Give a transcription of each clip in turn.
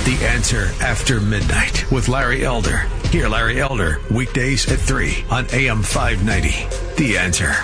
The Answer After Midnight with Larry Elder. Hear Larry Elder weekdays at 3 on AM 590. The Answer.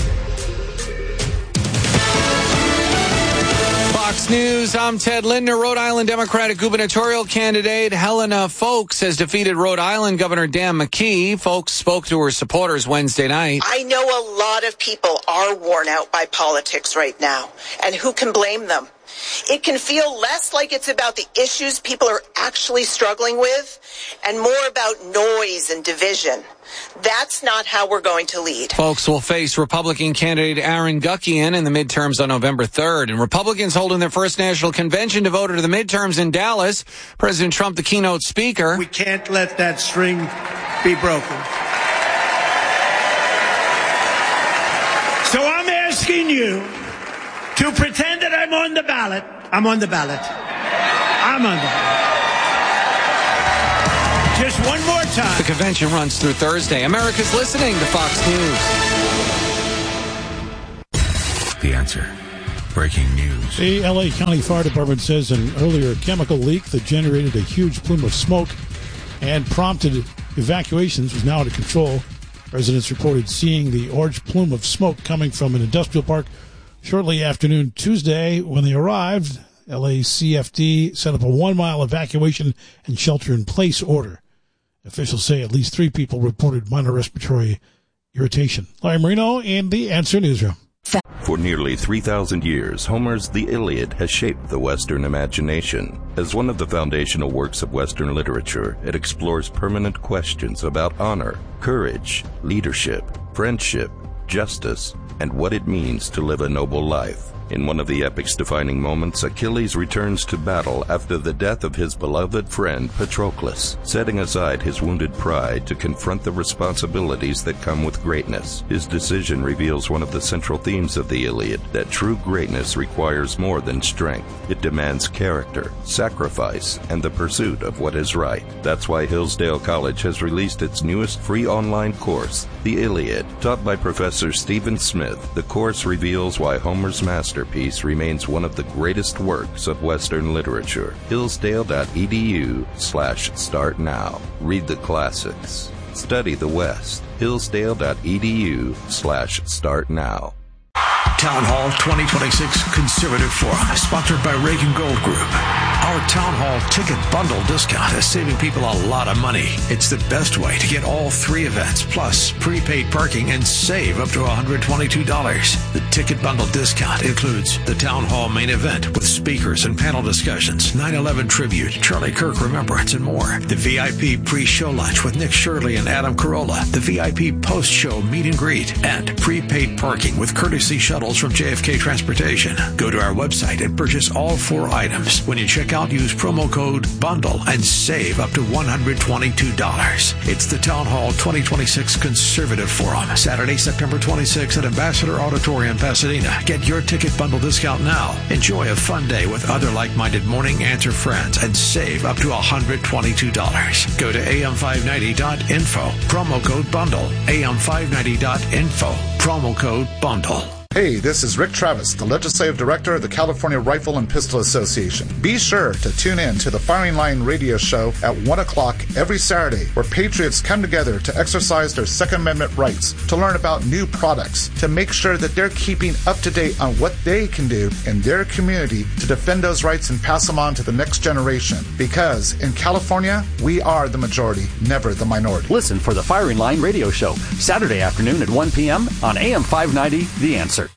Fox News, I'm Ted Lindner. Rhode Island Democratic gubernatorial candidate Helena Foulkes has defeated Rhode Island Governor Dan McKee. Foulkes spoke to her supporters Wednesday night. I know a lot of people are worn out by politics right now, and who can blame them? It can feel less like it's about the issues people are actually struggling with and more about noise and division. That's not how we're going to lead. Foulkes will face Republican candidate Aaron Guckian in the midterms on November 3rd. And Republicans holding their first national convention devoted to the midterms in Dallas. President Trump, the keynote speaker. We can't let that string be broken. So I'm asking you to pretend that I'm on the ballot. I'm on the ballot. I'm on the ballot. Just one more time. The convention runs through Thursday. America's listening to Fox News. The Answer. Breaking news. The L.A. County Fire Department says an earlier chemical leak that generated a huge plume of smoke and prompted evacuations was now under control. Residents reported seeing the orange plume of smoke coming from an industrial park shortly after noon Tuesday. When they arrived, LACFD set up a 1-mile evacuation and shelter-in-place order. Officials say at least 3 people reported minor respiratory irritation. Larry Marino in the Answer Newsroom. For nearly 3,000 years, Homer's The Iliad has shaped the Western imagination. As one of the foundational works of Western literature, it explores permanent questions about honor, courage, leadership, friendship, justice, and what it means to live a noble life. In one of the epic's defining moments, Achilles returns to battle after the death of his beloved friend Patroclus, setting aside his wounded pride to confront the responsibilities that come with greatness. His decision reveals one of the central themes of the Iliad, that true greatness requires more than strength. It demands character, sacrifice, and the pursuit of what is right. That's why Hillsdale College has released its newest free online course, The Iliad. Taught by Professor Stephen Smith, the course reveals why Homer's masterpiece remains one of the greatest works of Western literature. Hillsdale.edu/start now. Read the classics. Study the West. Hillsdale.edu/start now. Town Hall 2026 Conservative Forum, sponsored by Reagan Gold Group. Our Town Hall ticket bundle discount is saving people a lot of money. It's the best way to get all 3 events, plus prepaid parking, and save up to $122. The ticket bundle discount includes the Town Hall main event with speakers and panel discussions, 9/11 tribute, Charlie Kirk remembrance, and more. The VIP pre-show lunch with Nick Shirley and Adam Carolla. The VIP post-show meet and greet, and prepaid parking with courtesy shuttles from JFK Transportation. Go to our website and purchase all 4 items. When you check out, use promo code BUNDLE and save up to $122. It's the Town Hall 2026 Conservative Forum, Saturday, September 26th at Ambassador Auditorium, Pasadena. Get your ticket bundle discount now. Enjoy a fun day with other like-minded Morning Answer friends and save up to $122. Go to am590.info. Promo code BUNDLE. am590.info. Promo code BUNDLE. Hey, this is Rick Travis, the Legislative Director of the California Rifle and Pistol Association. Be sure to tune in to the Firing Line radio show at 1 o'clock every Saturday, where patriots come together to exercise their Second Amendment rights, to learn about new products, to make sure that they're keeping up to date on what they can do in their community to defend those rights and pass them on to the next generation. Because in California, we are the majority, never the minority. Listen for the Firing Line radio show, Saturday afternoon at 1 p.m. on AM 590, The Answer.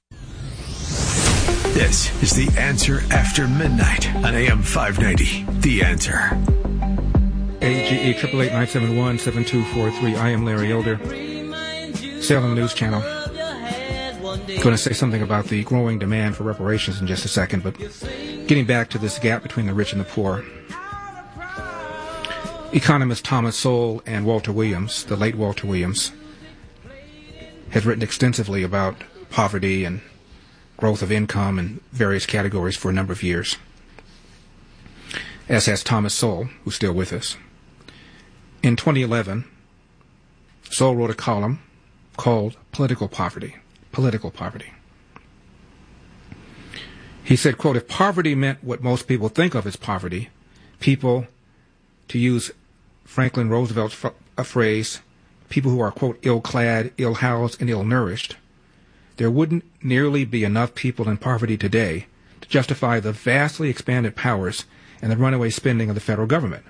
This is The Answer After Midnight on AM 590. The Answer. AGE 888-971-7243. I am Larry Elder, Salem News Channel. Going to say something about the growing demand for reparations in just a second, but getting back to this gap between the rich and the poor. Economists Thomas Sowell and Walter Williams, the late Walter Williams, has written extensively about poverty and growth of income in various categories for a number of years, as has Thomas Sowell, who's still with us. In 2011, Sowell wrote a column called Political Poverty. Political Poverty. He said, quote, "If poverty meant what most people think of as poverty, people, to use Franklin Roosevelt's phrase, people who are, quote, ill-clad, ill-housed, and ill-nourished, there wouldn't nearly be enough people in poverty today to justify the vastly expanded powers and the runaway spending of the federal government.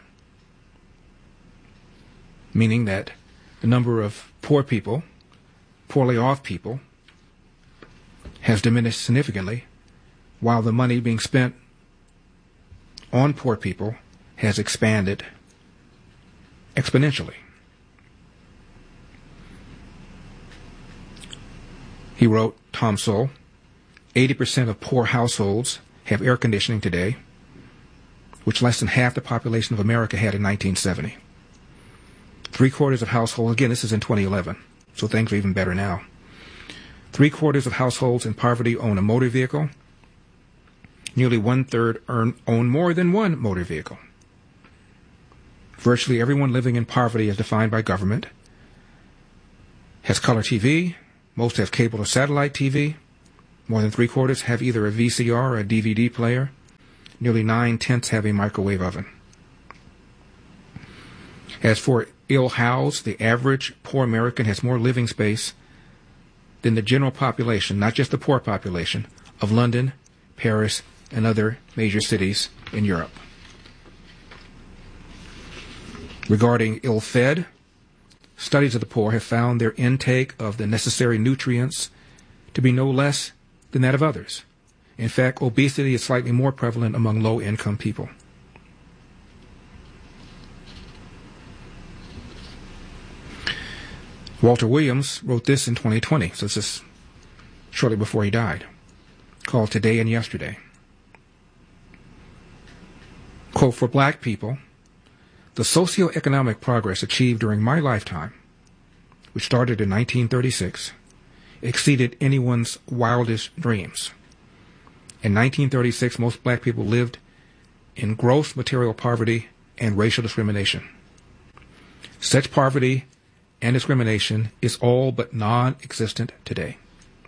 Meaning that the number of poor people, poorly off people, has diminished significantly, while the money being spent on poor people has expanded exponentially. He wrote, Tom Sowell, 80% of poor households have air conditioning today, which less than half the population of America had in 1970. 3/4 of households, again, this is in 2011, so things are even better now. 3/4 of households in poverty own a motor vehicle. Nearly 1/3 own more than one motor vehicle. Virtually everyone living in poverty as defined by government has color TV. Most have cable or satellite TV. More than 3/4 have either a VCR or a DVD player. Nearly 9/10 have a microwave oven. As for ill-housed, the average poor American has more living space than the general population, not just the poor population, of London, Paris, and other major cities in Europe. Regarding ill-fed, studies of the poor have found their intake of the necessary nutrients to be no less than that of others. In fact, obesity is slightly more prevalent among low-income people. Walter Williams wrote this in 2020, so this is shortly before he died, called Today and Yesterday. Quote, for black people, the socioeconomic progress achieved during my lifetime, which started in 1936, exceeded anyone's wildest dreams. In 1936, most black people lived in gross material poverty and racial discrimination. Such poverty and discrimination is all but non-existent today.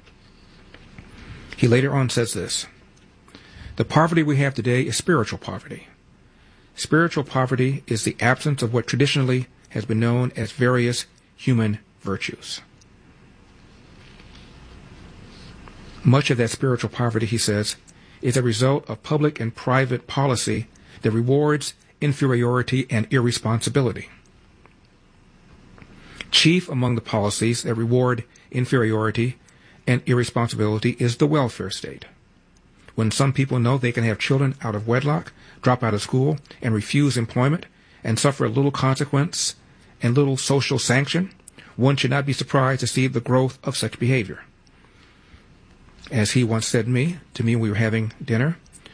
He later on says this, the poverty we have today is spiritual poverty. Spiritual poverty is the absence of what traditionally has been known as various human virtues. Much of that spiritual poverty, he says, is a result of public and private policy that rewards inferiority and irresponsibility. Chief among the policies that reward inferiority and irresponsibility is the welfare state. When some people know they can have children out of wedlock, drop out of school, and refuse employment, and suffer little consequence and little social sanction, one should not be surprised to see the growth of such behavior. As he once said to me when we were having dinner,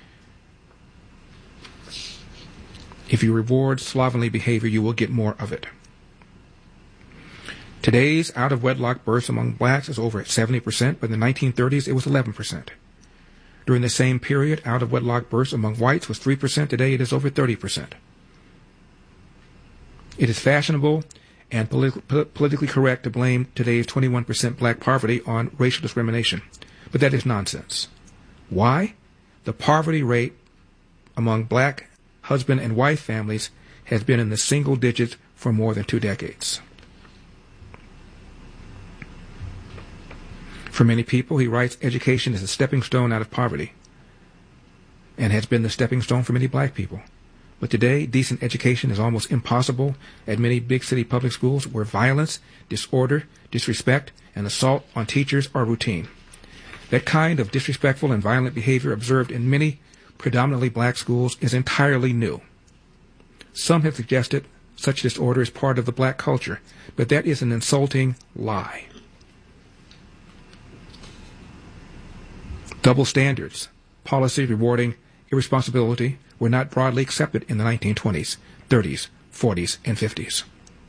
if you reward slovenly behavior, you will get more of it. Today's out-of-wedlock births among blacks is over at 70%, but in the 1930s it was 11%. During the same period, out-of-wedlock births among whites was 3%. Today it is over 30%. It is fashionable and politically correct to blame today's 21% black poverty on racial discrimination, but that is nonsense. Why? The poverty rate among black husband and wife families has been in the single digits for more than 2 decades. For many people, he writes, education is a stepping stone out of poverty and has been the stepping stone for many black people. But today, decent education is almost impossible at many big city public schools where violence, disorder, disrespect, and assault on teachers are routine. That kind of disrespectful and violent behavior observed in many predominantly black schools is entirely new. Some have suggested such disorder is part of the black culture, but that is an insulting lie. Double standards, policy rewarding irresponsibility, were not broadly accepted in the 1920s, 30s, 40s, and 50s.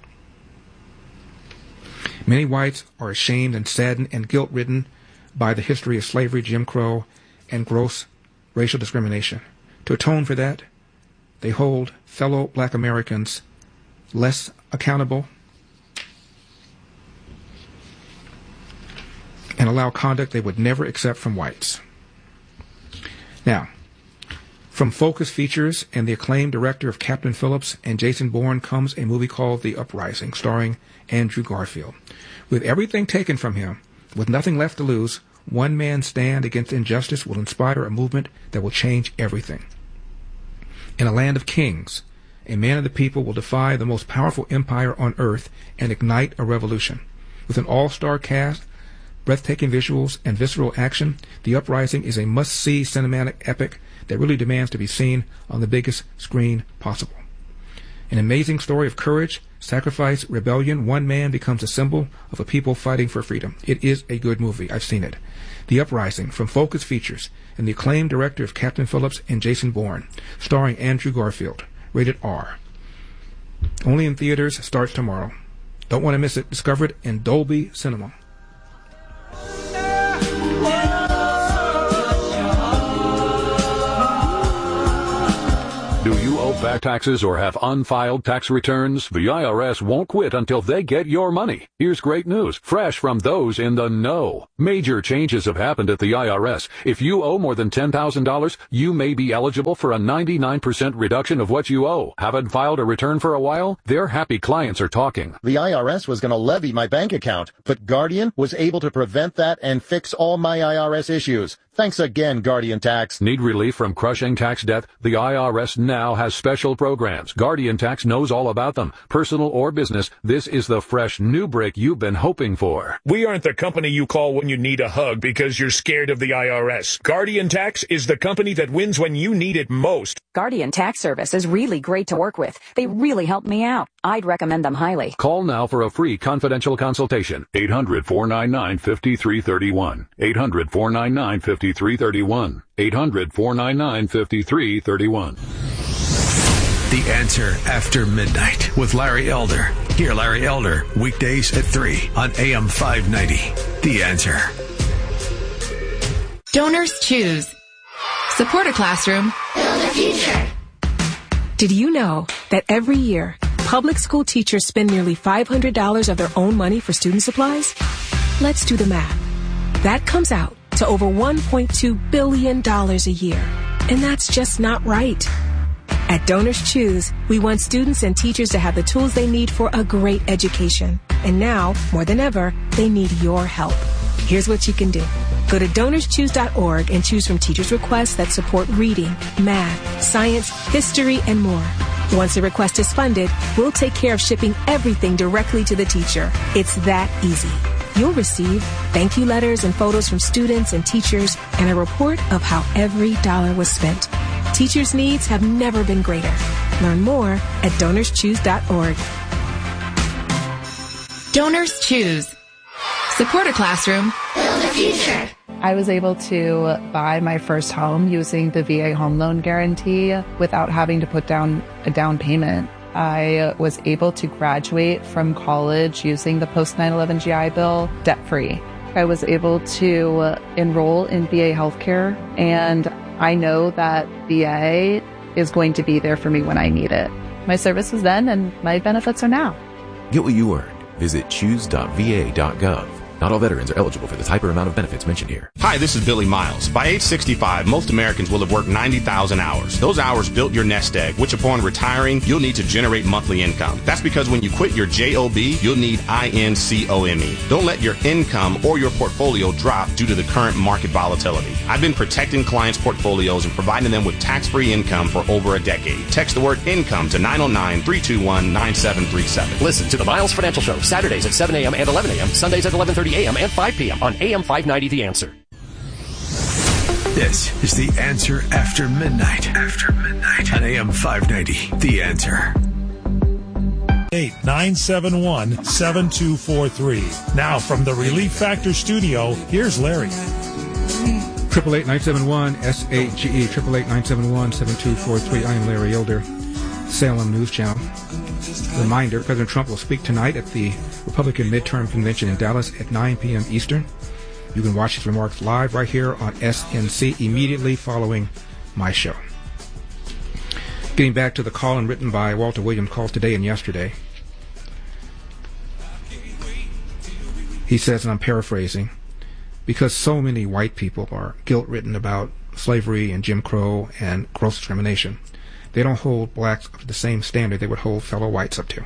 Many whites are ashamed and saddened and guilt-ridden by the history of slavery, Jim Crow, and gross racial discrimination. To atone for that, they hold fellow black Americans less accountable and allow conduct they would never accept from whites. Now, From Focus Features and the acclaimed director of Captain Phillips and Jason Bourne comes a movie called The Uprising, starring Andrew Garfield. With everything taken from him, with nothing left to lose, one man's stand against injustice will inspire a movement that will change everything. In a land of kings, a man of the people will defy the most powerful empire on earth and ignite a revolution. With an all-star cast, breathtaking visuals, and visceral action, The Uprising is a must-see cinematic epic that really demands to be seen on the biggest screen possible. An amazing story of courage, sacrifice, rebellion. One man becomes a symbol of a people fighting for freedom. It is a good movie. I've seen it. The Uprising, from Focus Features, and the acclaimed director of Captain Phillips and Jason Bourne, starring Andrew Garfield. Rated R. Only in theaters. Starts tomorrow. Don't want to miss it. Discover it in Dolby Cinema. Do you owe back taxes or have unfiled tax returns? The IRS won't quit until they get your money. Here's great news, fresh from those in the know. Major changes have happened at the IRS. If you owe more than $10,000, you may be eligible for a 99% reduction of what you owe. Haven't filed a return for a while? Their happy clients are talking. The IRS was going to levy my bank account, but Guardian was able to prevent that and fix all my IRS issues. Thanks again, Guardian Tax. Need relief from crushing tax debt? The IRS now has special programs. Guardian Tax knows all about them. Personal or business, this is the fresh new break you've been hoping for. We aren't the company you call when you need a hug because you're scared of the IRS. Guardian Tax is the company that wins when you need it most. Guardian Tax Service is really great to work with. They really helped me out. I'd recommend them highly. Call now for a free confidential consultation. 800-499-5331. 800-499-5331. 800-499-5331. The Answer After Midnight with Larry Elder. Hear Larry Elder weekdays at 3 on AM 590. The Answer. Donors Choose. Support a classroom. Build a future. Did you know that every year, public school teachers spend nearly $500 of their own money for student supplies? Let's do the math. That comes out to over $1.2 billion a year. And that's just not right. At Donors Choose, we want students and teachers to have the tools they need for a great education. And now, more than ever, they need your help. Here's what you can do. Go to DonorsChoose.org and choose from teachers' requests that support reading, math, science, history, and more. Once a request is funded, we'll take care of shipping everything directly to the teacher. It's that easy. You'll receive thank you letters and photos from students and teachers and a report of how every dollar was spent. Teachers' needs have never been greater. Learn more at DonorsChoose.org. Donors Choose. Support a classroom. Build a future. I was able to buy my first home using the VA home loan guarantee without having to put down a down payment. I was able to graduate from college using the post 9/11 GI Bill debt-free. I was able to enroll in VA healthcare, and I know that VA is going to be there for me when I need it. My service was then, and my benefits are now. Get what you earned. Visit choose.va.gov. Not all veterans are eligible for the type or amount of benefits mentioned here. Hi, this is Billy Miles. By age 65, most Americans will have worked 90,000 hours. Those hours built your nest egg, which upon retiring, you'll need to generate monthly income. That's because when you quit your JOB, you'll need INCOME. Don't let your income or your portfolio drop due to the current market volatility. I've been protecting clients' portfolios and providing them with tax-free income for over a decade. Text the word income to 909-321-9737. Listen to the Miles Financial Show, Saturdays at 7 a.m. and 11 a.m., Sundays at 11:30 a.m. and 5 p.m. on AM 590 The Answer. This is The Answer After Midnight. After midnight on AM 590. The Answer. 8-971-7243. Now from the Relief Factor studio, here's Larry. 888-971-SAGE, 888-971-7243. I am Larry Elder, Salem News Channel. Reminder, President Trump will speak tonight at the Republican Midterm Convention in Dallas at 9 p.m. Eastern. You can watch his remarks live right here on SNC immediately following my show. Getting back to the call-in written by Walter Williams, calls today and yesterday. He says, and I'm paraphrasing, because so many white people are guilt-ridden about slavery and Jim Crow and gross discrimination. They don't hold blacks up to the same standard they would hold fellow whites up to.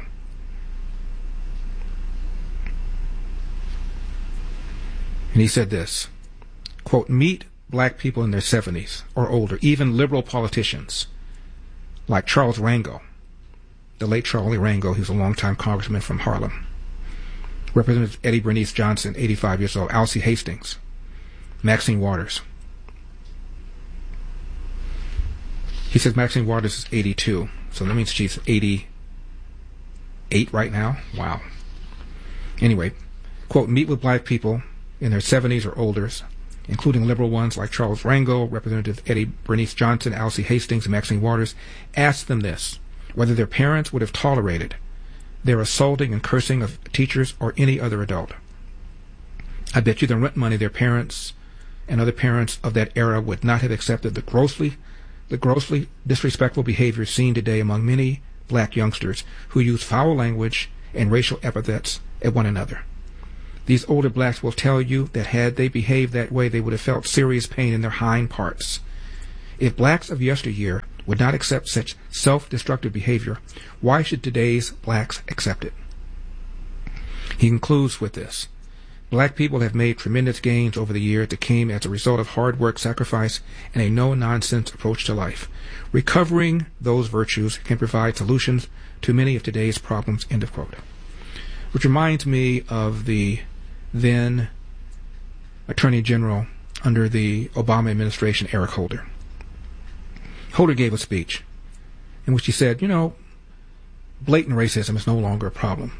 And he said this, quote, meet black people in their 70s or older, even liberal politicians like Charles Rango, the late Charlie Rango, who's a longtime congressman from Harlem. Representative Eddie Bernice Johnson, 85 years old, Alcee Hastings, Maxine Waters. He says Maxine Waters is 82, so that means she's 88 right now. Wow. Anyway, quote, meet with black people in their 70s or older, including liberal ones like Charles Rango, Representative Eddie Bernice Johnson, Alcee Hastings, and Maxine Waters. Ask them this, whether their parents would have tolerated their assaulting and cursing of teachers or any other adult. I bet you the rent money their parents and other parents of that era would not have accepted the grossly disrespectful behavior seen today among many black youngsters who use foul language and racial epithets at one another. These older blacks will tell you that had they behaved that way, they would have felt serious pain in their hind parts. If blacks of yesteryear would not accept such self-destructive behavior, why should today's blacks accept it? He concludes with this. Black people have made tremendous gains over the years that came as a result of hard work, sacrifice, and a no-nonsense approach to life. Recovering those virtues can provide solutions to many of today's problems, end of quote. Which reminds me of the then Attorney General under the Obama administration, Eric Holder. Holder gave a speech in which he said, blatant racism is no longer a problem.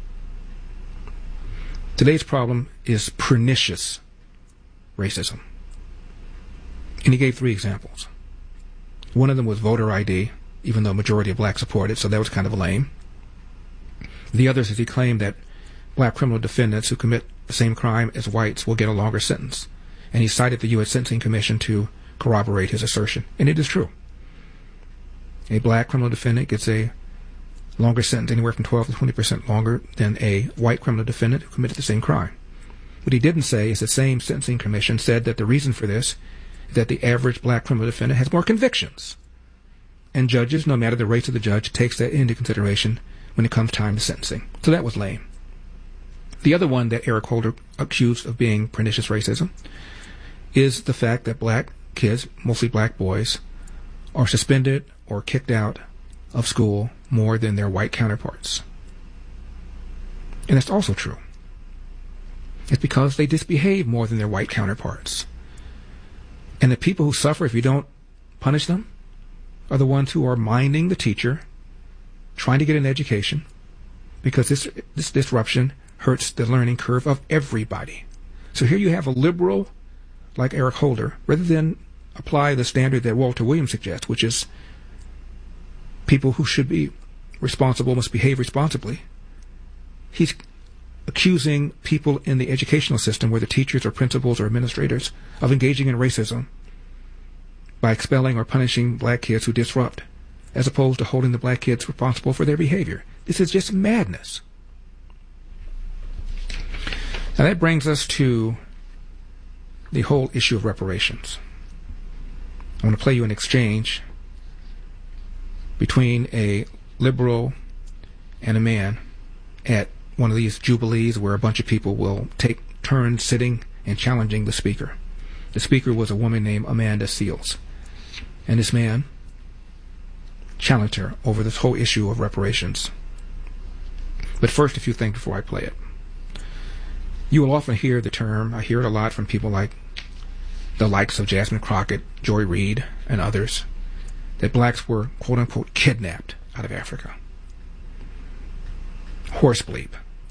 Today's problem is pernicious racism. And he gave 3 examples. One of them was voter ID, even though a majority of blacks support it, so that was kind of lame. The others is he claimed that black criminal defendants who commit the same crime as whites will get a longer sentence. And he cited the U.S. Sentencing Commission to corroborate his assertion. And it is true. A black criminal defendant gets a longer sentence, anywhere from 12 to 20% longer than a white criminal defendant who committed the same crime. What he didn't say is the same Sentencing Commission said that the reason for this is that the average black criminal defendant has more convictions. And judges, no matter the race of the judge, takes that into consideration when it comes time to sentencing. So that was lame. The other one that Eric Holder accused of being pernicious racism is the fact that black kids, mostly black boys, are suspended or kicked out of school more than their white counterparts. And that's also true. It's because they misbehave more than their white counterparts. And the people who suffer if you don't punish them are the ones who are minding the teacher, trying to get an education, because this disruption hurts the learning curve of everybody. So here you have a liberal like Eric Holder, rather than apply the standard that Walter Williams suggests, which is people who should be responsible must behave responsibly. He's accusing people in the educational system, whether teachers or principals or administrators, of engaging in racism by expelling or punishing black kids who disrupt, as opposed to holding the black kids responsible for their behavior. This is just madness. Now that brings us to the whole issue of reparations. I want to play you an exchange between a liberal and a man at one of these jubilees where a bunch of people will take turns sitting and challenging the speaker. The speaker was a woman named Amanda Seales. And this man challenged her over this whole issue of reparations. But first, a few things before I play it. You will often hear the term, I hear it a lot from people like the likes of Jasmine Crockett, Joy Reid, and others, that blacks were, quote-unquote, kidnapped out of Africa. Horse bleep.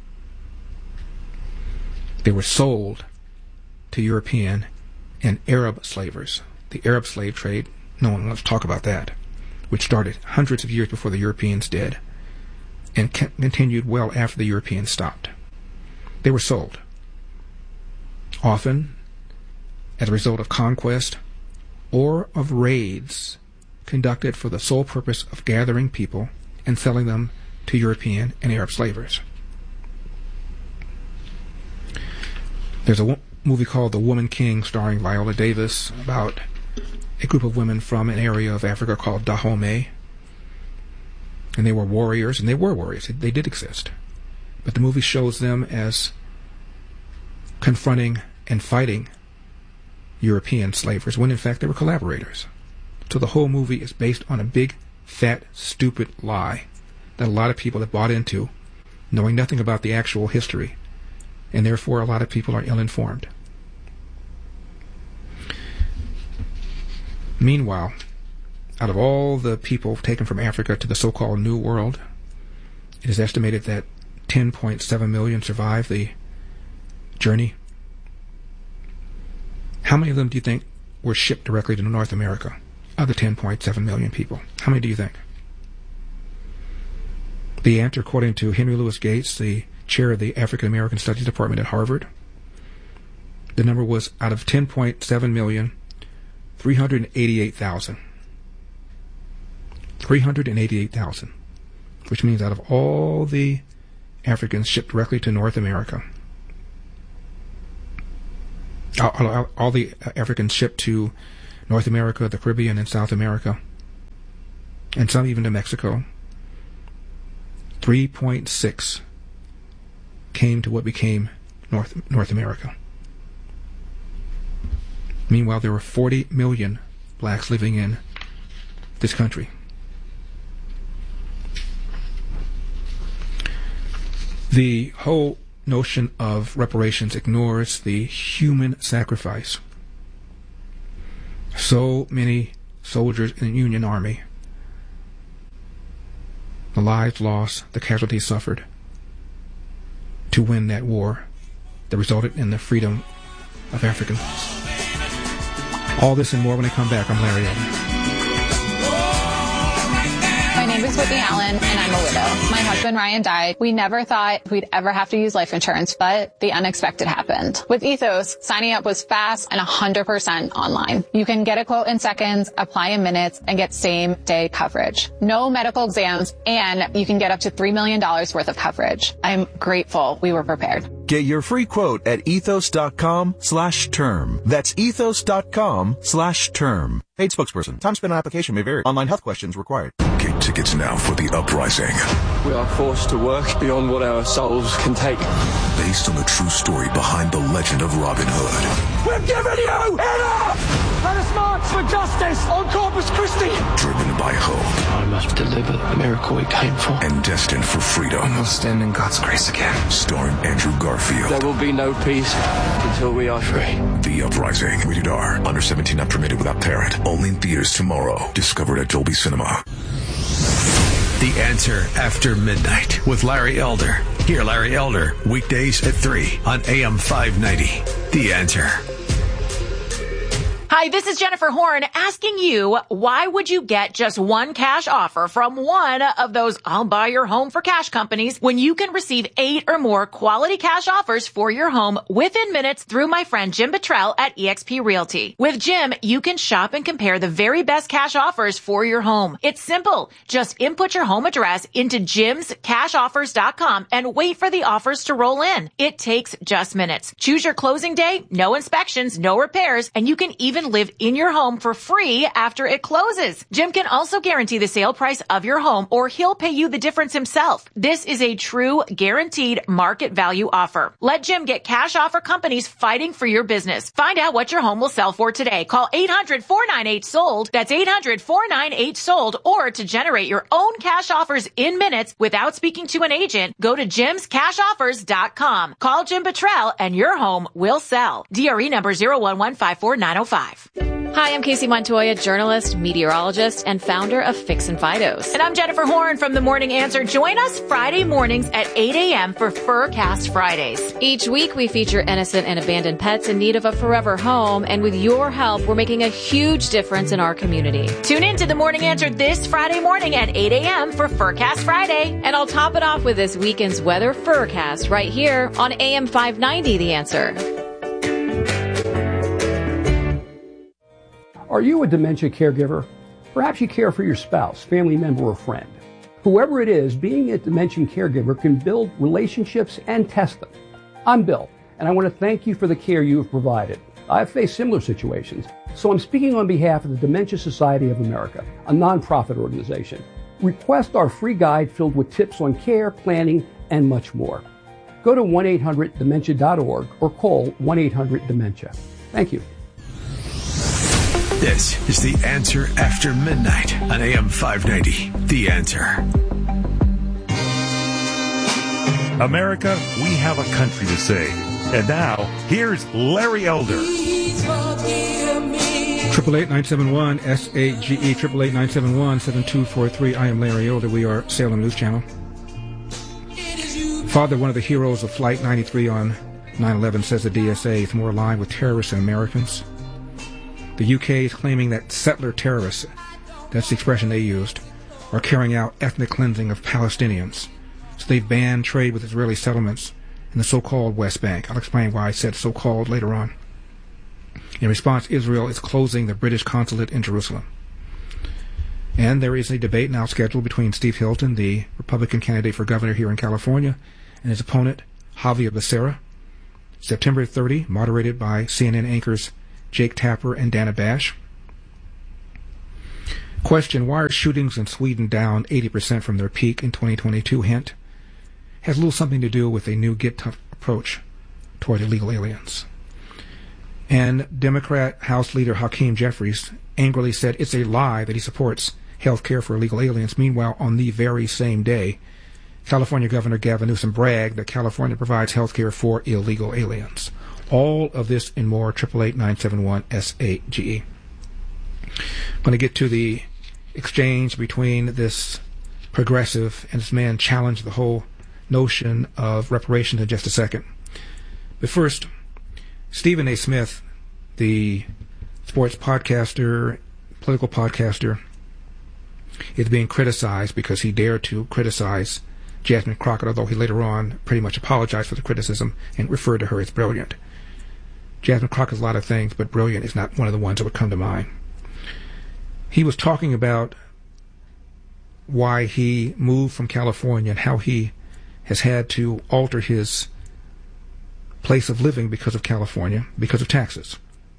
They were sold to European and Arab slavers. The Arab slave trade, no one wants to talk about that, which started hundreds of years before the Europeans did and continued well after the Europeans stopped. They were sold, often as a result of conquest or of raids conducted for the sole purpose of gathering people and selling them to European and Arab slavers. There's a movie called The Woman King starring Viola Davis about a group of women from an area of Africa called Dahomey. And they were warriors, and they were warriors. They did exist. But the movie shows them as confronting and fighting European slavers, when in fact they were collaborators. So the whole movie is based on a big, fat, stupid lie that a lot of people have bought into, knowing nothing about the actual history. And therefore a lot of people are ill-informed. Meanwhile, out of all the people taken from Africa to the so-called New World, it is estimated that 10.7 million survived the journey. How many of them do you think were shipped directly to North America, of the 10.7 million people? How many do you think? The answer, according to Henry Louis Gates, the chair of the African American Studies Department at Harvard, the number was, out of 10.7 million, 388,000. 388,000, which means out of all the Africans shipped directly to North America, all the Africans shipped to North America, the Caribbean, and South America, and some even to Mexico, 3.6 came to what became North America. Meanwhile, there were 40 million blacks living in this country. The whole notion of reparations ignores the human sacrifice. So many soldiers in the Union Army, the lives lost, the casualties suffered, to win that war that resulted in the freedom of Africans. All this and more when I come back. I'm Larry Elder. My name is Whitney Allen, and I'm a widow. My husband, Ryan, died. We never thought we'd ever have to use life insurance, but the unexpected happened. With Ethos, signing up was fast and 100% online. You can get a quote in seconds, apply in minutes, and get same-day coverage. No medical exams, and you can get up to $3 million worth of coverage. I'm grateful we were prepared. Get your free quote at ethos.com/term. That's ethos.com/term. Paid spokesperson. Time spent on application may vary. Online health questions required. Get tickets now for The Uprising. We are forced to work beyond what our souls can take. Based on the true story behind the legend of Robin Hood. We're giving you enough! Let us march for justice on Corpus Christi! Driven by hope. I must deliver the miracle we came for. And destined for freedom. And we'll stand in God's grace again. Starring Andrew Garfield. There will be no peace until we are free. The Uprising. Rated R. Under 17, not permitted without parent. Only in theaters tomorrow. Discovered at Dolby Cinema. The Answer After Midnight with Larry Elder. Hear Larry Elder weekdays at 3 on AM 590. The Answer. Hi, this is Jennifer Horn asking you, why would you get just one cash offer from one of those I'll buy your home for cash companies when you can receive 8 or more quality cash offers for your home within minutes through my friend Jim Buttrell at eXp Realty? With Jim, you can shop and compare the very best cash offers for your home. It's simple. Just input your home address into jimscashoffers.com and wait for the offers to roll in. It takes just minutes. Choose your closing day, no inspections, no repairs, and you can even live in your home for free after it closes. Jim can also guarantee the sale price of your home, or he'll pay you the difference himself. This is a true guaranteed market value offer. Let Jim get cash offer companies fighting for your business. Find out what your home will sell for today. Call 800-498-SOLD. That's 800-498-SOLD. Or to generate your own cash offers in minutes without speaking to an agent, go to jimscashoffers.com. Call Jim Buttrell and your home will sell. DRE number 01154-905. Hi, I'm Casey Montoya, journalist, meteorologist, and founder of Fix and Fidos. And I'm Jennifer Horn from The Morning Answer. Join us Friday mornings at 8 a.m. for Furcast Fridays. Each week, we feature innocent and abandoned pets in need of a forever home. And with your help, we're making a huge difference in our community. Tune in to The Morning Answer this Friday morning at 8 a.m. for Furcast Friday. And I'll top it off with this weekend's weather Furcast right here on AM 590, The Answer. Are you a dementia caregiver? Perhaps you care for your spouse, family member, or friend. Whoever it is, being a dementia caregiver can build relationships and test them. I'm Bill, and I want to thank you for the care you have provided. I've faced similar situations, So I'm speaking on behalf of the Dementia Society of America, a nonprofit organization. Request our free guide filled with tips on care, planning, and much more. Go to 1-800-DEMENTIA.org or call 1-800-DEMENTIA. Thank you. This is The Answer After Midnight on AM 590. The Answer. America, we have a country to save. And now, here's Larry Elder. 888-971-SAGE, 888-971-7243. I am Larry Elder. We are Salem News Channel. Father, one of the heroes of Flight 93 on 9/11, says the DSA is more aligned with terrorists than Americans. The UK is claiming that settler terrorists, that's the expression they used, are carrying out ethnic cleansing of Palestinians. So they've banned trade with Israeli settlements in the so-called West Bank. I'll explain why I said so-called later on. In response, Israel is closing the British consulate in Jerusalem. And there is a debate now scheduled between Steve Hilton, the Republican candidate for governor here in California, and his opponent, Javier Becerra, September 30, moderated by CNN anchors Jake Tapper and Dana Bash. Question, why are shootings in Sweden down 80% from their peak in 2022? Hint, has a little something to do with a new Get Tough approach toward illegal aliens. And Democrat House Leader Hakeem Jeffries angrily said it's a lie that he supports health care for illegal aliens. Meanwhile, on the very same day, California Governor Gavin Newsom bragged that California provides health care for illegal aliens. All of this and more, 888-971-SAGE. I'm going to get to the exchange between this progressive and this man challenged the whole notion of reparations in just a second. But first, Stephen A. Smith, the sports podcaster, political podcaster, is being criticized because he dared to criticize Jasmine Crockett, although he later on pretty much apologized for the criticism and referred to her as brilliant. Jasmine Crockett is a lot of things, but brilliant is not one of the ones that would come to mind. He was talking about why he moved from California and how he has had to alter his place of living because of California, because of taxes.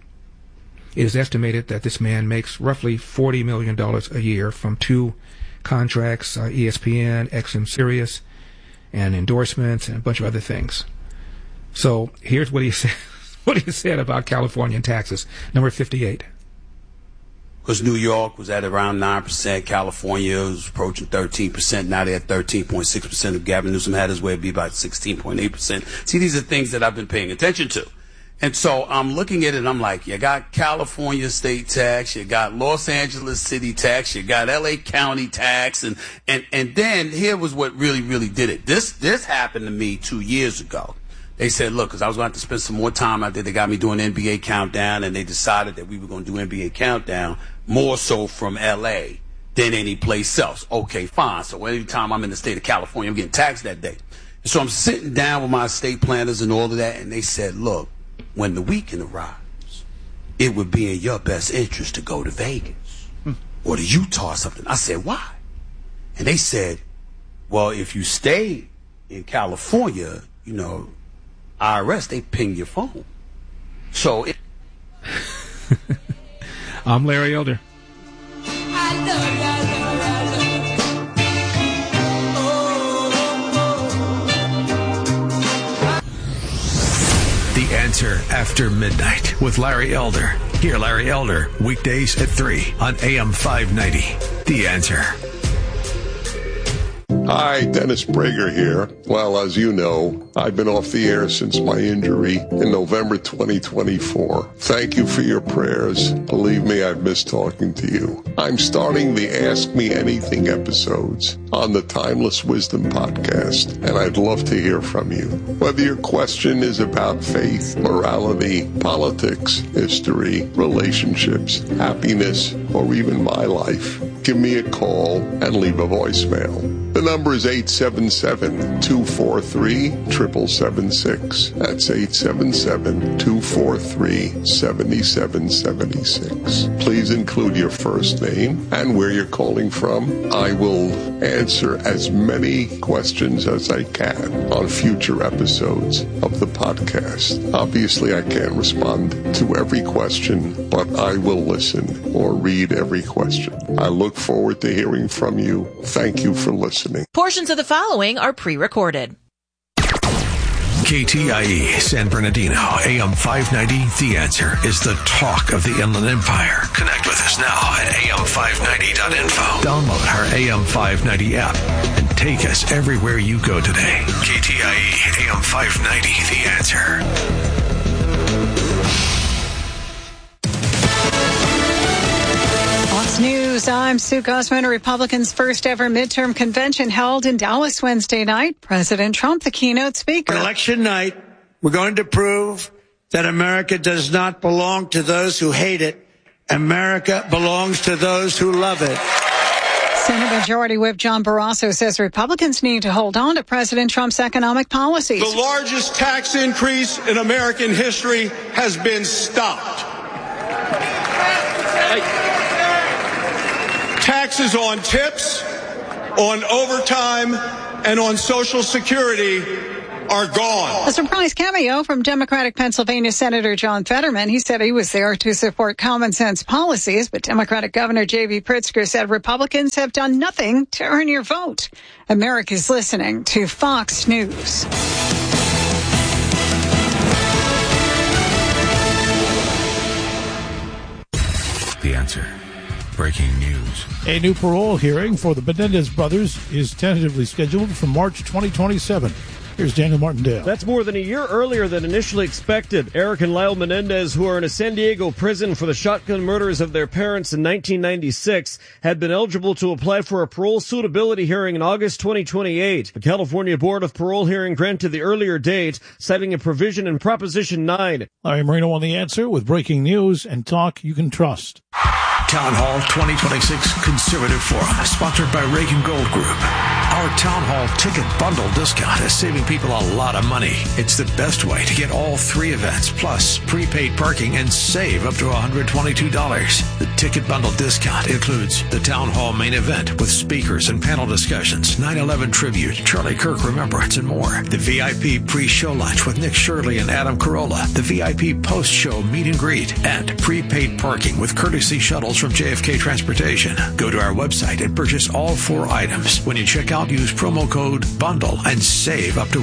It is estimated that this man makes roughly $40 million a year from two contracts, ESPN, XM Sirius, and endorsements, and a bunch of other things. So here's what he said. What he said about California and taxes. Number 58. Because New York was at around 9%, California was approaching 13%, now they're at 13.6%. If Gavin Newsom had his way, it'd be about 16.8%. See, these are things that I've been paying attention to. And so I'm looking at it and I'm like, you got California state tax, you got Los Angeles city tax, you got LA county tax, and then here was what really did it. This happened to me 2 years ago. They said, look, because I was going to have to spend some more time out there. They got me doing NBA Countdown, and they decided that we were going to do NBA Countdown more so from L.A. than any place else. Okay, fine. So every time I'm in the state of California, I'm getting taxed that day. And so I'm sitting down with my estate planners and all of that, and they said, look, when the weekend arrives, it would be in your best interest to go to Vegas or to Utah or something. I said, why? And they said, well, if you stay in California, you know, IRS, they ping your phone. So I'm Larry Elder. The Answer After Midnight with Larry Elder. Hear Larry Elder weekdays at 3 on AM 590. The Answer. Hi, Dennis Prager here. Well, as you know, I've been off the air since my injury in November 2024. Thank you for your prayers. Believe me, I've missed talking to you. I'm starting the Ask Me Anything episodes on the Timeless Wisdom podcast, and I'd love to hear from you. Whether your question is about faith, morality, politics, history, relationships, happiness, or even my life, give me a call and leave a voicemail. The number is 877-243-7776. That's 877-243-7776. Please include your first name and where you're calling from. I will answer as many questions as I can on future episodes of the podcast. Obviously, I can't respond to every question, but I will listen or read every question. I look forward to hearing from you. Thank you for listening. Portions of the following are pre-recorded. KTIE San Bernardino, AM 590, The Answer is the talk of the Inland Empire. Connect with us now at am590.info. Download our AM 590 app and take us everywhere you go today. KTIE AM 590, The Answer. Fox News, I'm Sue Gosman. A Republicans' first ever midterm convention held in Dallas Wednesday night. President Trump, the keynote speaker. On election night, we're going to prove that America does not belong to those who hate it. America belongs to those who love it. Senate Majority Whip John Barrasso says Republicans need to hold on to President Trump's economic policies. The largest tax increase in American history has been stopped. Taxes on tips, on overtime, and on Social Security are gone. A surprise cameo from Democratic Pennsylvania Senator John Fetterman. He said he was there to support common sense policies, but Democratic Governor J.B. Pritzker said Republicans have done nothing to earn your vote. America's listening to Fox News. The Answer. Breaking news. A new parole hearing for the Menendez brothers is tentatively scheduled for March 2027. Here's Daniel Martindale. That's more than a year earlier than initially expected. Eric and Lyle Menendez, who are in a San Diego prison for the shotgun murders of their parents in 1996, had been eligible to apply for a parole suitability hearing in August 2028. The California Board of Parole hearing granted the earlier date, citing a provision in Proposition 9. Larry Marino on The Answer with breaking news and talk you can trust. Town Hall 2026 Conservative Forum, sponsored by Reagan Gold Group. Our Town Hall ticket bundle discount is saving people a lot of money. It's the best way to get all three events, plus prepaid parking, and save up to $122. The ticket bundle discount includes the Town Hall main event with speakers and panel discussions, 9/11 tribute, Charlie Kirk remembrance, and more. The VIP pre-show lunch with Nick Shirley and Adam Carolla. The VIP post-show meet and greet, and prepaid parking with courtesy shuttles from JFK Transportation. Go to our website and purchase all four items. When you check out, use promo code BUNDLE and save up to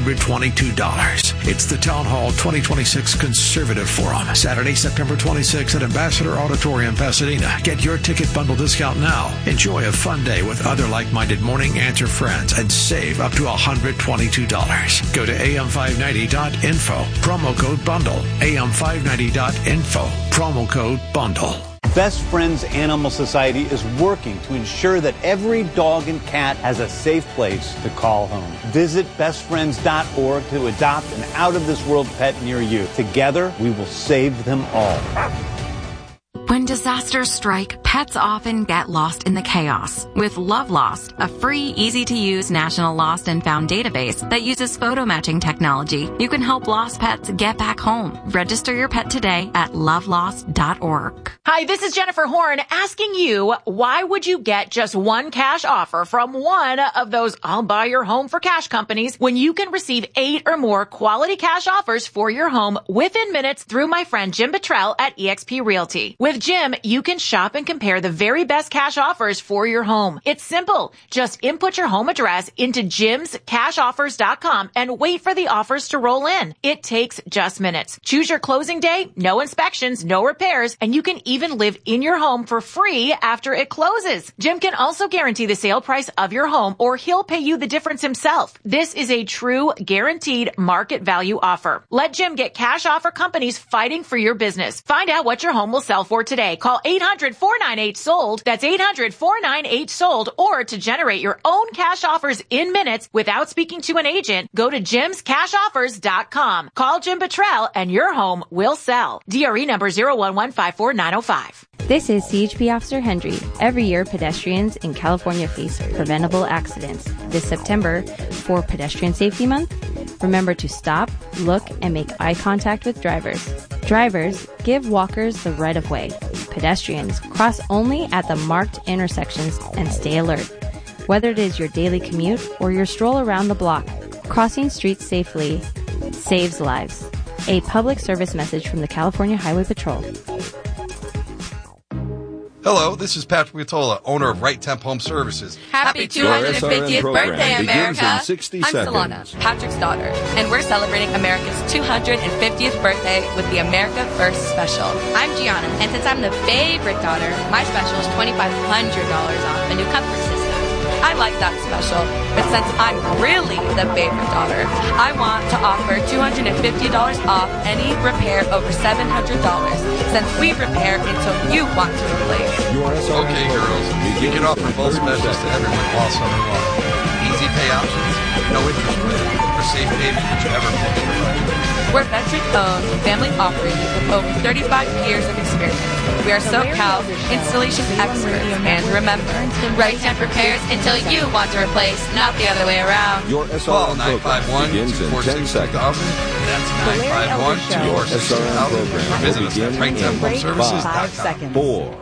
$122. It's the Town Hall 2026 Conservative Forum, Saturday, September 26th at Ambassador Auditorium, Pasadena. Get your ticket bundle discount now. Enjoy a fun day with other like-minded Morning Answer friends and save up to $122. Go to am590.info. Promo code BUNDLE. am590.info. Promo code BUNDLE. Best Friends Animal Society is working to ensure that every dog and cat has a safe place to call home. Visit bestfriends.org to adopt an out-of-this-world pet near you. Together, we will save them all. When disasters strike, pets often get lost in the chaos. With Love Lost, a free, easy-to-use national lost and found database that uses photo matching technology, you can help lost pets get back home. Register your pet today at lovelost.org. Hi, this is Jennifer Horn asking you, why would you get just one cash offer from one of those I'll buy your home for cash companies when you can receive 8 or more quality cash offers for your home within minutes through my friend Jim Buttrell at eXp Realty. With Jim, you can shop and compare the very best cash offers for your home. It's simple. Just input your home address into jimscashoffers.com and wait for the offers to roll in. It takes just minutes. Choose your closing day, no inspections, no repairs, and you can even live in your home for free after it closes. Jim can also guarantee the sale price of your home, or he'll pay you the difference himself. This is a true guaranteed market value offer. Let Jim get cash offer companies fighting for your business. Find out what your home will sell for today. Call 800-498-SOLD. That's 800-498-SOLD. Or to generate your own cash offers in minutes without speaking to an agent, go to jimscashoffers.com. Call Jim Buttrell and your home will sell. DRE number 0115490. This is CHP Officer Hendry. Every year, pedestrians in California face preventable accidents. This September, for Pedestrian Safety Month, remember to stop, look, and make eye contact with drivers. Drivers, give walkers the right of way. Pedestrians, cross only at the marked intersections and stay alert. Whether it is your daily commute or your stroll around the block, crossing streets safely saves lives. A public service message from the California Highway Patrol. Hello, this is Patrick Vitola, owner of Right Temp Home Services. Happy 250th birthday, America! In 60 I'm seconds. Solana, Patrick's daughter, and we're celebrating America's 250th birthday with the America First Special. I'm Gianna, and since I'm the favorite daughter, my special is $2,500 off a new comfort system. I like that special, but since I'm really the favorite daughter, I want to offer $250 off any repair over $700, since we repair until you want to replace. Okay, girls, we can offer both specials to everyone while summer long. Easy pay options, no interest rate, or safe payment, whichever fits your budget. We're veteran-owned, family-operated with over 35 years of experience. We are SoCal installation experts, and remember, Right Temp repairs until you want to replace, not the other way around. Your SRM program begins in 10 seconds. That's 951-246-2000. Visit us at RightTempHomeServices.com. 4.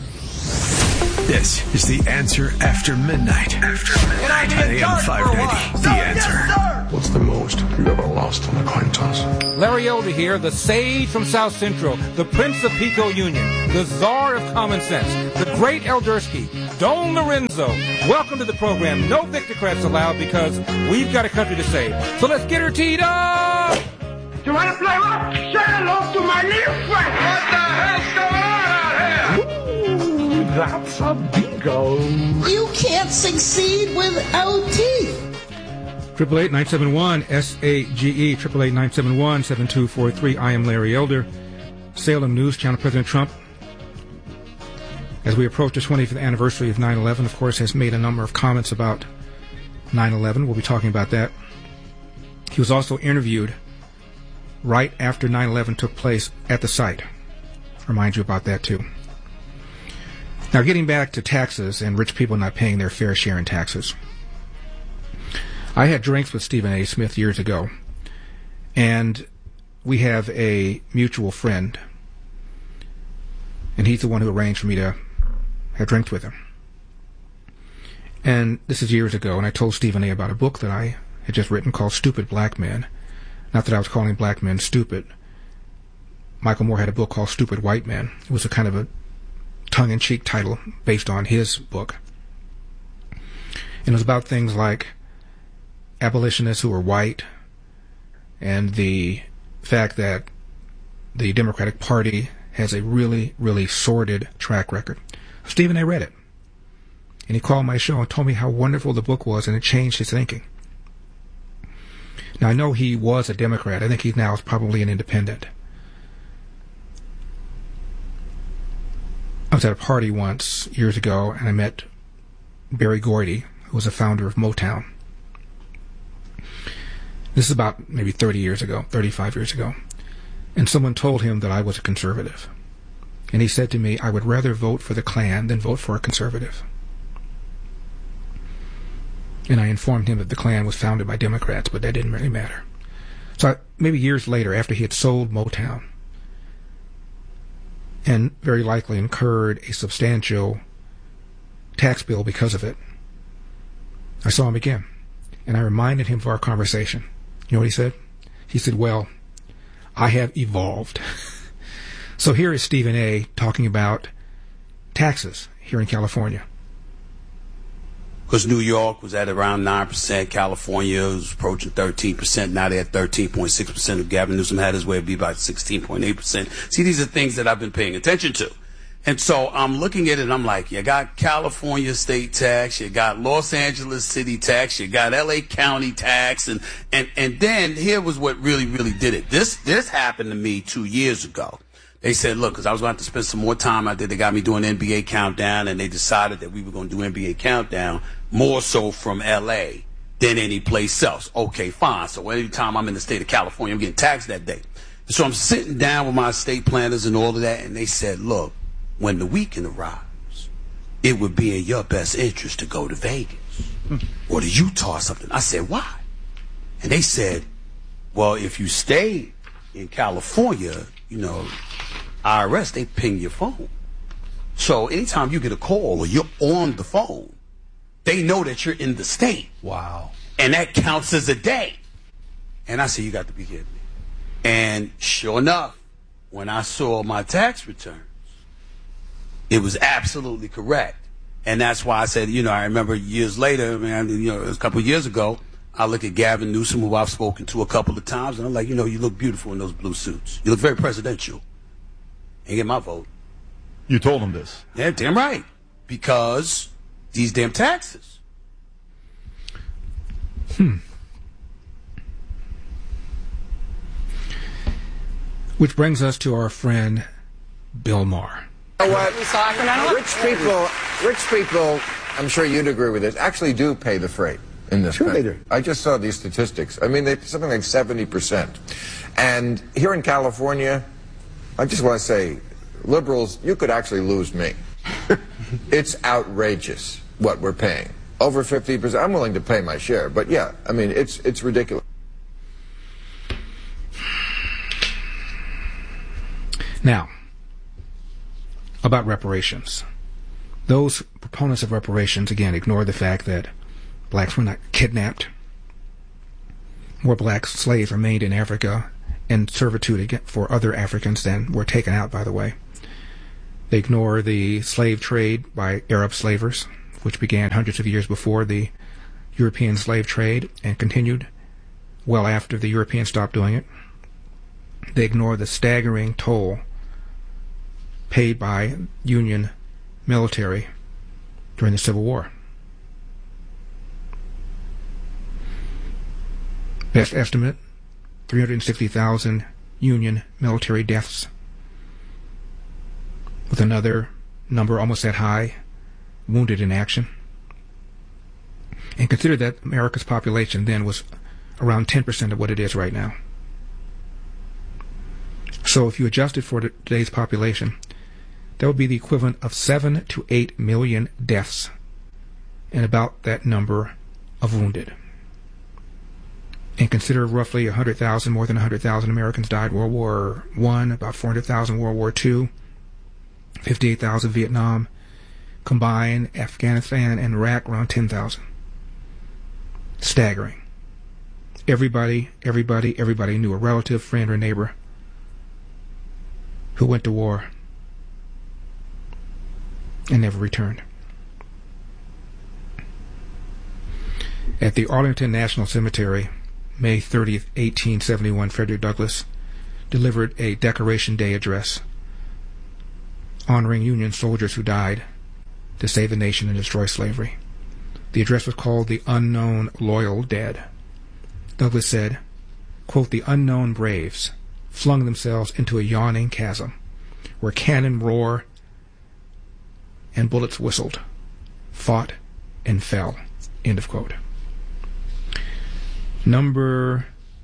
This is The Answer After Midnight. On AM 590, The Answer. What's the most you've ever lost on a coin toss? Larry Elder here, the sage from South Central, the Prince of Pico Union, the czar of common sense, the great Eldersky, Don Lorenzo. Welcome to the program. No Victocrats allowed because we've got a country to save. So let's get her teed up! You want to play what? Say hello to my little friend. What the hell's going on out here? Ooh, that's a bingo. You can't succeed without teeth. 888-971-SAGE, 888-971-7243. I am Larry Elder. Salem News Channel. President Trump, as we approach the 25th anniversary of 9/11, of course, has made a number of comments about 9/11. We'll be talking about that. He was also interviewed right after 9/11 took place at the site. Remind you about that, too. Now, getting back to taxes and rich people not paying their fair share in taxes. I had drinks with Stephen A. Smith years ago, and we have a mutual friend, and he's the one who arranged for me to have drinks with him. And this is years ago, and I told Stephen A. about a book that I had just written called Stupid Black Men. Not that I was calling black men stupid. Michael Moore had a book called Stupid White Men. It was a kind of a tongue-in-cheek title based on his book. And it was about things like abolitionists who were white and the fact that the Democratic Party has a really, really sordid track record. Stephen A. read it, and he called my show and told me how wonderful the book was, and it changed his thinking. Now, I know he was a Democrat. I think he now is probably an independent. I was at a party once, years ago, and I met Barry Gordy, who was a founder of Motown. This is about maybe 30 years ago, 35 years ago. And someone told him that I was a conservative. And he said to me, I would rather vote for the Klan than vote for a conservative. And I informed him that the Klan was founded by Democrats, but that didn't really matter. So maybe years later, after he had sold Motown, and very likely incurred a substantial tax bill because of it, I saw him again. And I reminded him of our conversation. You know what he said? He said, well, I have evolved. So here is Stephen A. talking about taxes here in California. Because New York was at around 9%, California was approaching 13%, now they're at 13.6%. If Gavin Newsom had his way, it'd be about 16.8%. See, these are things that I've been paying attention to. And so I'm looking at it and I'm like, you got California state tax, you got Los Angeles city tax, you got LA county tax, and then here was what really, really did it. This happened to me 2 years ago. They said, look, because I was going to have to spend some more time out there, they got me doing NBA Countdown, and they decided that we were going to do NBA Countdown more so from LA than any place else. Okay, fine. So every time I'm in the state of California, I'm getting taxed that day. So I'm sitting down with my estate planners and all of that, and they said, look, when the weekend arrives, it would be in your best interest to go to Vegas or to Utah or something. I said, why? And they said, well, if you stay in California, IRS, they ping your phone. So anytime you get a call or you're on the phone, they know that you're in the state. Wow. And that counts as a day. And I said, you got to be kidding me. And sure enough, when I saw my tax returns, it was absolutely correct. And that's why I said, I remember years later, it was a couple of years ago, I look at Gavin Newsom, who I've spoken to a couple of times, and I'm like, you look beautiful in those blue suits. You look very presidential. And get my vote. You told him this? Yeah, damn right. Because these damn taxes. Which brings us to our friend Bill Maher. You know what? Rich people, I'm sure you'd agree with this, actually do pay the freight in this country. They do. I just saw these statistics. I mean, something like 70%. And here in California, I just want to say, liberals, you could actually lose me. It's outrageous what we're paying. Over 50%. I'm willing to pay my share. But yeah, I mean, it's ridiculous. Now, about reparations. Those proponents of reparations, again, ignore the fact that blacks were not kidnapped. More black slaves remained in Africa in servitude for other Africans than were taken out, by the way. They ignore the slave trade by Arab slavers, which began hundreds of years before the European slave trade and continued well after the Europeans stopped doing it. They ignore the staggering toll paid by Union military during the Civil War. Best estimate, 360,000 Union military deaths, with another number almost that high wounded in action. And consider that America's population then was around 10% of what it is right now. So if you adjusted for today's population, that would be the equivalent of 7 to 8 million deaths and about that number of wounded. And consider roughly 100,000, more than 100,000 Americans died World War I, about 400,000 World War II, 58,000 Vietnam, combined Afghanistan and Iraq around 10,000. Staggering. Everybody knew a relative, friend, or neighbor who went to war and never returned. At the Arlington National Cemetery, May 30th, 1871, Frederick Douglass delivered a Decoration Day address honoring Union soldiers who died to save the nation and destroy slavery. The address was called The Unknown Loyal Dead. Douglass said, quote, "The unknown braves flung themselves into a yawning chasm where cannon roared and bullets whistled, fought and fell," end of quote. Number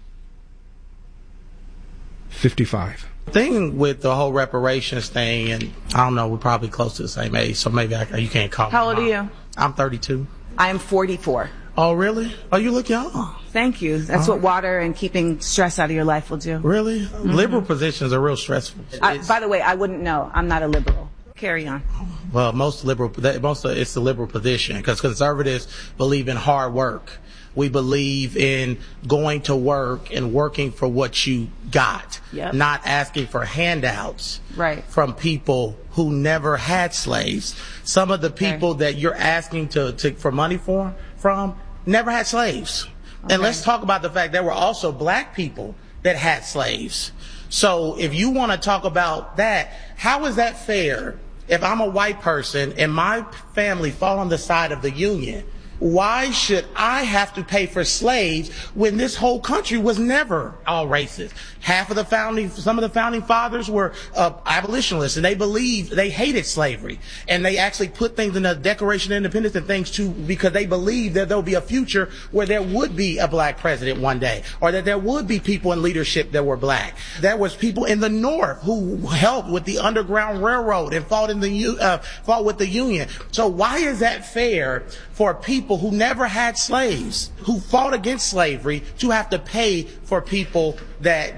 55. The thing with the whole reparations thing, and I don't know, we're probably close to the same age, so maybe you can't call me. How old are you? I'm 32. I am 44. Oh, really? Oh, you look young. Thank you. That's what water and keeping stress out of your life will do. Really? Mm-hmm. Liberal positions are real stressful. By the way, I wouldn't know. I'm not a liberal. Carry on. Well, it's the liberal position because conservatives believe in hard work. We believe in going to work and working for what you got, not asking for handouts from people who never had slaves. Some of the people that you're asking for money from never had slaves. And let's talk about the fact there were also black people that had slaves. So if you want to talk about that, how is that fair if I'm a white person and my family fall on the side of the Union Why should I have to pay for slaves when this whole country was never all racist? Some of the founding fathers were abolitionists, and they hated slavery. And they actually put things in the Declaration of Independence and things too, because they believed that there would be a future where there would be a black president one day, or that there would be people in leadership that were black. There was people in the North who helped with the Underground Railroad and fought with the Union. So why is that fair for people who never had slaves, who fought against slavery, to have to pay for people that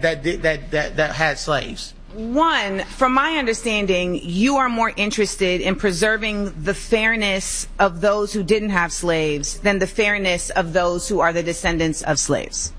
had slaves? One, from my understanding, you are more interested in preserving the fairness of those who didn't have slaves than the fairness of those who are the descendants of slaves.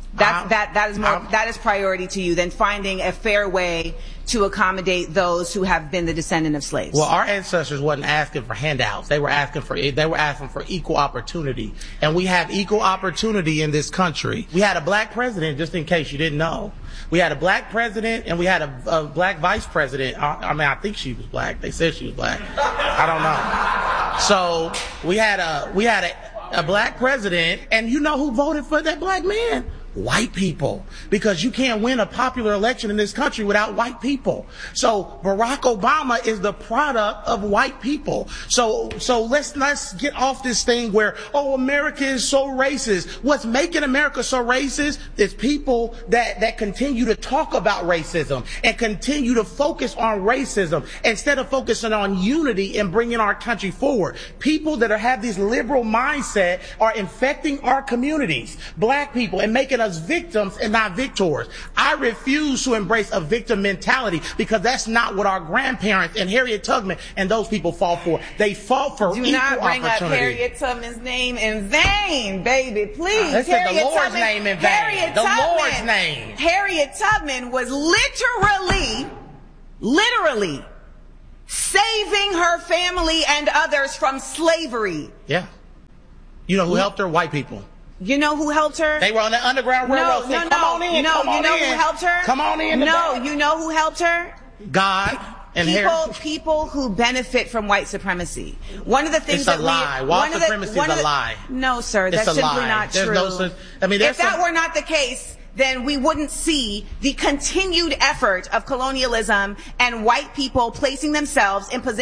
That is priority to you than finding a fair way to accommodate those who have been the descendant of slaves. Well, our ancestors wasn't asking for handouts. They were asking for equal opportunity. And we have equal opportunity in this country. We had a black president, just in case you didn't know. We had a black president and we had a black vice president. I think she was black. They said she was black. I don't know. So we had a black president, and you know who voted for that black man? White people. Because you can't win a popular election in this country without white people. So Barack Obama is the product of white people. So let's get off this thing where, America is so racist. What's making America so racist is people that continue to talk about racism and continue to focus on racism instead of focusing on unity and bringing our country forward. People that have this liberal mindset are infecting our communities, black people, and making us victims and not victors. I refuse to embrace a victim mentality, because that's not what our grandparents and Harriet Tubman and those people fought for. They fought for equal opportunity. Do not bring up Harriet Tubman's name in vain, baby. Please. Let's say the Lord's name in vain. Lord's name. Harriet Tubman was literally saving her family and others from slavery. Yeah. You know who helped her? White people. You know who helped her? They were on the Underground Railroad. No. Come on in. No, you know who helped her? Come on in. No, you know who helped her? God and people who benefit from white supremacy. One of the things it's a lie. White supremacy is a lie. No, sir, that's simply not true. If that were not the case, then we wouldn't see the continued effort of colonialism and white people placing themselves in positions